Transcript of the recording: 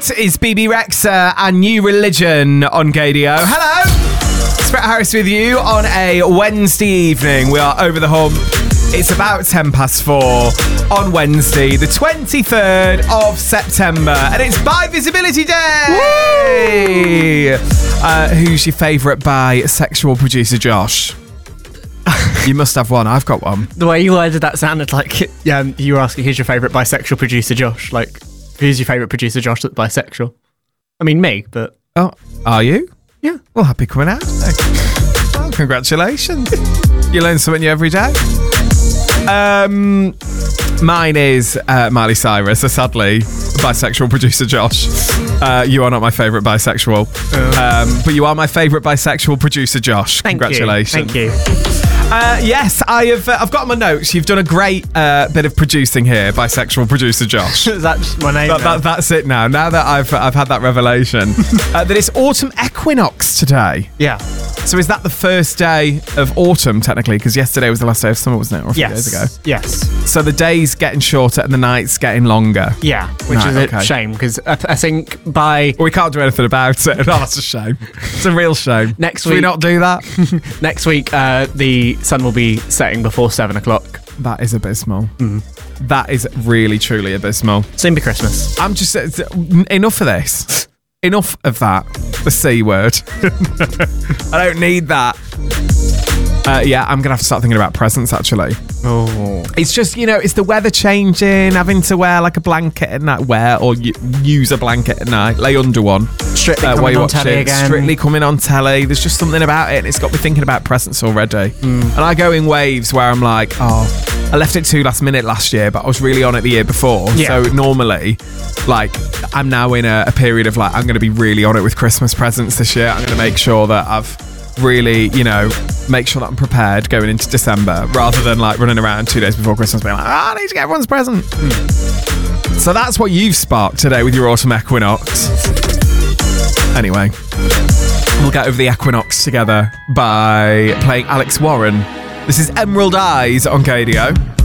That is BB Rexa and New Religion on Gadio. Hello! It's Brett Harris with you on a Wednesday evening. We are over the hump. It's about 4:10 on Wednesday, the 23rd of September, and it's Bi Visibility Day! Who's your favourite bisexual producer, Josh? You must have one. I've got one. The way you worded that sounded like you were asking who's your favourite bisexual producer, Josh. Like, who's your favourite producer, Josh, that's bisexual? I mean, me, but... Oh, are you? Yeah. Well, happy coming out today. Well, congratulations. You learn something new every day. Mine is Miley Cyrus, so sadly, bisexual producer Josh. You are not my favourite bisexual, but you are my favourite bisexual producer Josh. Congratulations. Thank you. Yes, I've got my notes. You've done a great bit of producing here, bisexual producer Josh. Is that just my name? That's it now. Now that I've had that revelation, that it's autumn equinox today. Yeah. So is that the first day of autumn, technically? Because yesterday was the last day of summer, wasn't it? Or a few days ago. Yes. So the day's getting shorter and the night's getting longer. Yeah, which is a shame, because I think by... Well, we can't do anything about it. Oh, that's a shame. It's a real shame. Next week... Should we not do that? Next week, the sun will be setting before 7 o'clock. That is abysmal. That is really, truly abysmal. Soon be Christmas. I'm just... enough of this. Enough of that. The C word. I don't need that. Yeah, I'm going to have to start thinking about presents, actually. Oh. It's just, it's the weather changing, having to wear like a blanket at night. Use a blanket at night. Lay under one. Strictly coming on telly again. Strictly coming on telly. There's just something about it, and it's got me thinking about presents already. And I go in waves where I'm like, I left it too last minute last year, but I was really on it the year before. Yeah. So normally, I'm now in a period of I'm going to be really on it with Christmas presents this year. I'm going to make sure that I've really, make sure that I'm prepared going into December, rather than running around 2 days before Christmas being I need to get everyone's present. So that's what you've sparked today with your autumn equinox. Anyway, we'll get over the equinox together by playing Alex Warren. This is Emerald Eyes on Gadio.